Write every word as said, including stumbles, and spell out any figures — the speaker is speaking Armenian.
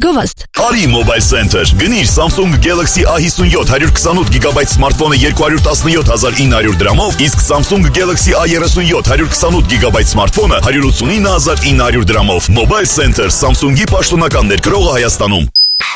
Գովաստ։ Արի Mobile Center։ Գնիր Samsung Galaxy A fifty-seven one twenty gigabyte smartphone-ը two hundred seventeen thousand nine hundred դրամով, իսկ Samsung Galaxy A thirty-seven one twenty-eight gigabyte smartphone-ը one hundred eighty-nine thousand nine hundred դրամով։ Mobile Center Samsung-ի պաշտոնական ներկրողը Հայաստանում։